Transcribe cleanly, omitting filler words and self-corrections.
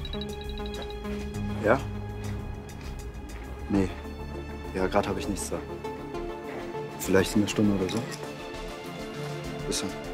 Ja? Nee. Ja, gerade habe ich nichts da. Vielleicht in einer Stunde oder so. Bis dann.